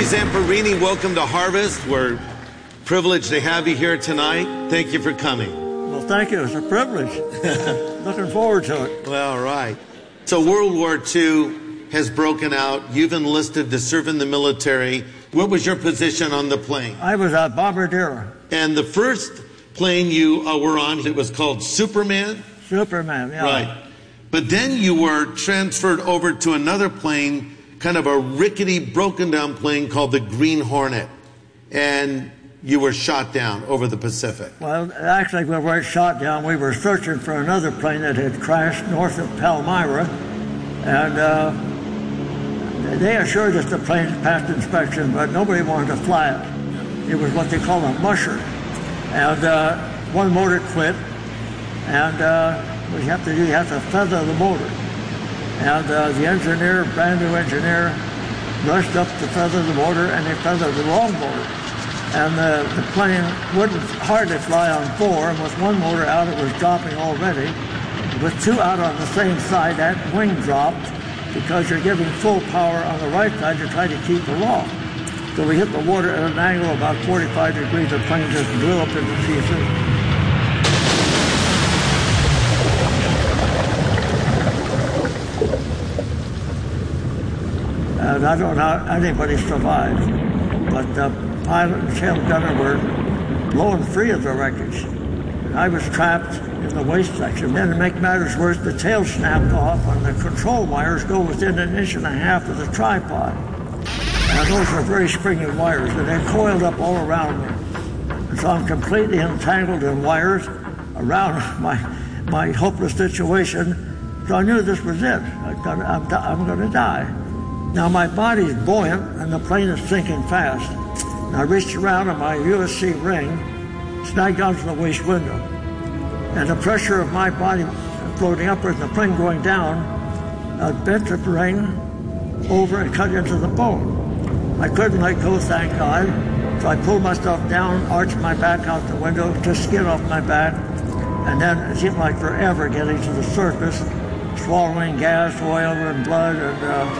Zamperini, welcome to Harvest. We're privileged to have you here tonight. Thank you for coming. Well, thank you. It's a privilege. Looking forward to it. Well, all right. So World War II has broken out. You've enlisted to serve in the military. What was your position on the plane? I was a bombardier. And the first plane you were on, it was called Superman? Superman, yeah. Right. But then you were transferred over to another plane, kind of a rickety, broken-down plane called the Green Hornet. And you were shot down over the Pacific. Well, actually, we weren't shot down. We were searching for another plane that had crashed north of Palmyra. And they assured us the plane passed inspection, but nobody wanted to fly it. It was what they call a musher. And one motor quit. And what you have to do, you have to feather the motor. And the engineer, brand new engineer, rushed up to feather the motor, and they feathered the wrong motor. And the plane wouldn't hardly fly on four, and with one motor out, it was dropping already. With two out on the same side, that wing dropped because you're giving full power on the right side to try to keep aloft. So we hit the water at an angle of about 45 degrees. The plane just blew up into pieces. And I don't know how anybody survived, but the pilot and tail gunner were blowing free of the wreckage. And I was trapped in the waist section. Then to make matters worse, the tail snapped off and the control wires go within 1.5 inches of the tripod. And those are very springy wires, and they're coiled up all around me. And so I'm completely entangled in wires around my hopeless situation. So I knew this was it. I'm going to die. Now my body's buoyant and the plane is sinking fast. And I reached around on my USC ring, snagged onto the waist window. And the pressure of my body floating upward and the plane going down, I bent the ring over and cut into the bone. I couldn't let go, thank God. So I pulled myself down, arched my back out the window, took skin off my back, and then it seemed like forever getting to the surface, swallowing gas, oil, and blood, and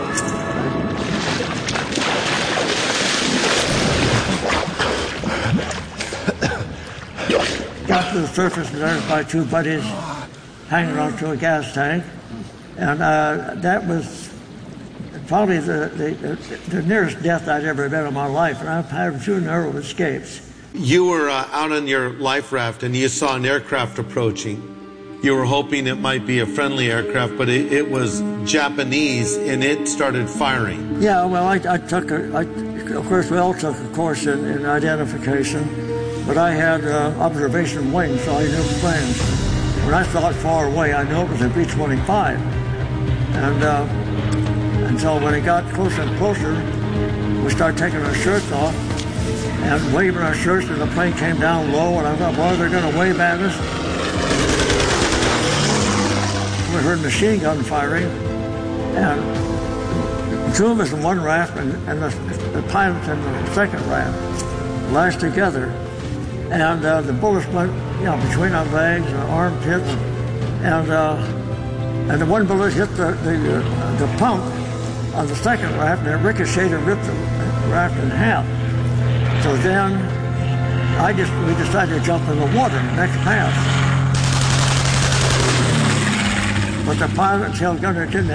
got to the surface, and there was my two buddies hanging onto a gas tank, and that was probably the nearest death I'd ever been in my life, and I've had 2 narrow escapes. You were out on your life raft, and you saw an aircraft approaching. You were hoping it might be a friendly aircraft, but it was Japanese, and it started firing. Yeah, well, of course, we all took a course in identification, but I had observation wings, so I knew planes. When I saw it far away, I knew it was a B-25. And so when it got closer and closer, we started taking our shirts off and waving our shirts, and the plane came down low, and I thought, boy, they're going to wave at us. We heard machine gun firing, and 2 of us in one raft, and the pilots in the second raft lashed together. And the bullets went, between our legs and our armpits, and the one bullet hit the pump on the second raft, and it ricocheted and ripped the raft in half. So then we decided to jump in the water the next pass. But the pilot and tail gunner didn't